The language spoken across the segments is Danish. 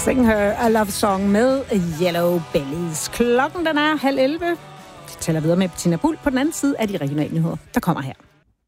Sing Her a Love Song med Yellow Bellies. Klokken den er 10:30. Vi taler videre med Bettina Buhl på den anden side af de regionale nyheder, der kommer her.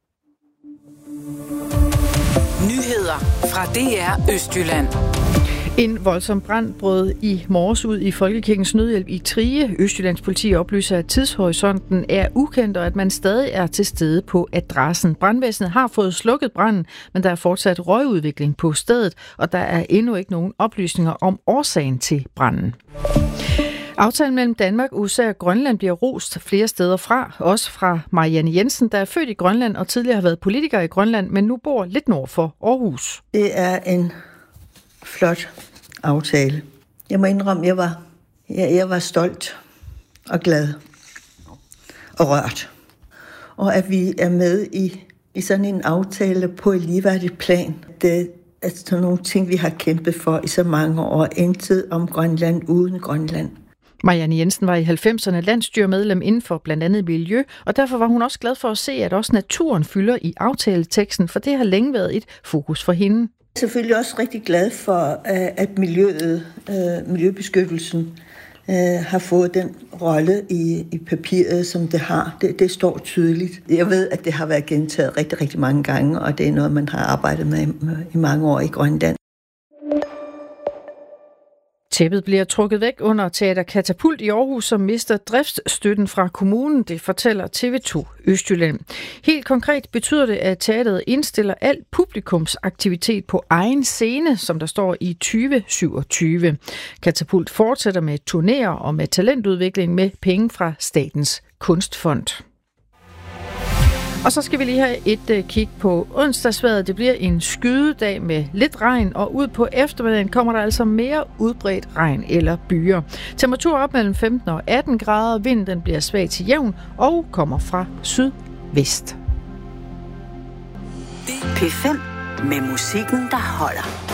Nyheder fra DR Østjylland. En voldsom brand brød i morges ud i Folkekirkens Nødhjælp i Trige. Østjyllands politi oplyser, at tidshorisonten er ukendt, og at man stadig er til stede på adressen. Brandvæsenet har fået slukket branden, men der er fortsat røgudvikling på stedet, og der er endnu ikke nogen oplysninger om årsagen til branden. Aftalen mellem Danmark, USA og Grønland bliver rost flere steder fra, også fra Marianne Jensen, der er født i Grønland og tidligere har været politiker i Grønland, men nu bor lidt nord for Aarhus. Det er en flot aftale. Jeg må indrømme, jeg var stolt og glad og rørt. Og at vi er med i sådan en aftale på et ligeværdigt plan. Det er sådan nogle ting, vi har kæmpet for i så mange år. Intet om Grønland uden Grønland. Marianne Jensen var i 90'erne landsstyremedlem inden for blandt andet miljø, og derfor var hun også glad for at se, at også naturen fylder i aftaleteksten, for det har længe været et fokus for hende. Jeg er selvfølgelig også rigtig glad for, at miljøbeskyttelsen har fået den rolle i papiret, som det har. Det står tydeligt. Jeg ved, at det har været gentaget rigtig, rigtig mange gange, og det er noget, man har arbejdet med i mange år i Grønland. Tæppet bliver trukket væk under Teater Katapult i Aarhus, som mister driftsstøtten fra kommunen, det fortæller TV2 Østjylland. Helt konkret betyder det, at teateret indstiller al publikumsaktivitet på egen scene, som der står i 2027. Katapult fortsætter med turnéer og med talentudvikling med penge fra Statens Kunstfond. Og så skal vi lige have et kig på onsdagsvejret. Det bliver en skydedag med lidt regn, og ud på eftermiddagen kommer der altså mere udbredt regn eller byer. Temperatur op mellem 15 og 18 grader. Vinden bliver svag til jævn og kommer fra sydvest. P5 med musikken, der holder.